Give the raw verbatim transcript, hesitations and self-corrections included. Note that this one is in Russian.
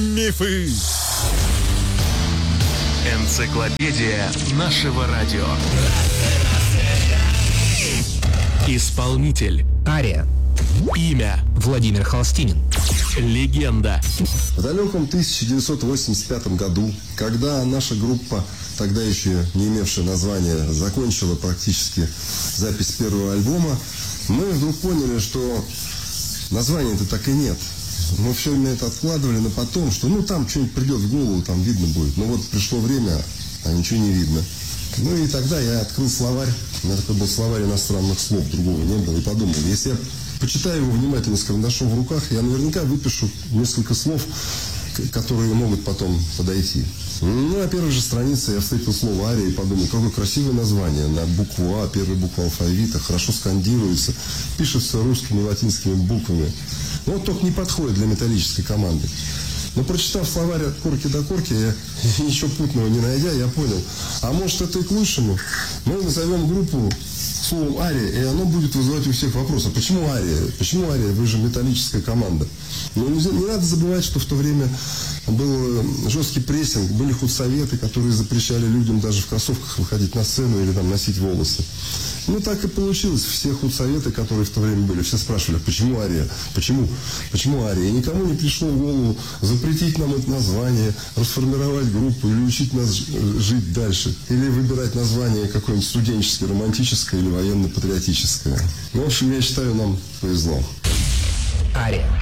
Мифы. Энциклопедия нашего радио. Исполнитель Ария. Имя Владимир Холстинин. Легенда. В далеком тысяча девятьсот восемьдесят пятом году, когда наша группа, тогда еще не имевшая названия, закончила практически запись первого альбома, мы вдруг поняли, что названия-то так и нет. Мы все время это откладывали на потом, что ну там что-нибудь придет в голову, там видно будет. Но вот пришло время, а ничего не видно. Ну и тогда я открыл словарь, у меня такой был словарь иностранных слов, другого не было, и подумал, если я почитаю его внимательно с карандашом в руках, я наверняка выпишу несколько слов, которые могут потом подойти. Ну, на первой же странице я встретил слово «ария» и подумал, какое красивое название. На букву «А», первая буква алфавита, хорошо скандируется, пишется русскими латинскими буквами. Но вот только не подходит для металлической команды. Но прочитав словарь от корки до корки, я, ничего путного не найдя, я понял, а может это и к лучшему. Мы назовем группу словом «ария», и оно будет вызывать у всех вопрос, а почему «ария»? Почему «ария»? Вы же металлическая команда. Но не, не надо забывать, что в то время был жесткий прессинг, были худсоветы, которые запрещали людям даже в кроссовках выходить на сцену или там носить волосы. Ну, так и получилось. Все худсоветы, которые в то время были, все спрашивали, почему «ария»? Почему? Почему «ария»? И никому не пришло в голову запретить нам это название, расформировать группу или учить нас жить дальше. Или выбирать название какое-нибудь студенческое, романтическое или военно-патриотическое. Ну, в общем, я считаю, нам повезло. Ария.